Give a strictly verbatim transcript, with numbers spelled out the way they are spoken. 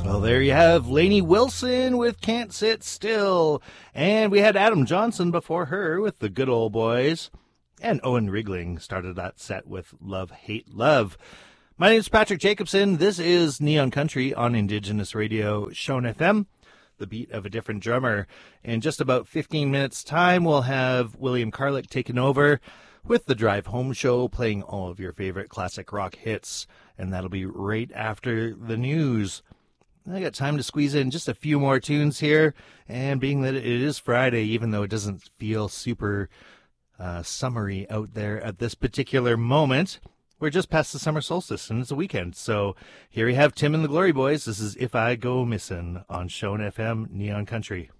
Well, there you have Lainey Wilson with Can't Sit Still. And we had Adam Johnson before her with The Good Old Boys. And Owen Rigling started that set with Love, Hate, Love. My name is Patrick Jacobson. This is Neon Country on Indigenous Radio, Shone F M, the beat of a different drummer. In just about fifteen minutes' time, we'll have William Carlick taking over with the Drive Home Show, playing all of your favorite classic rock hits. And that'll be right after the news. I got time to squeeze in just a few more tunes here, and being that it is Friday, even though it doesn't feel super uh, summery out there at this particular moment, we're just past the summer solstice, and it's a weekend. So here we have Tim and the Glory Boys. This is If I Go Missin' on Shone F M Neon Country.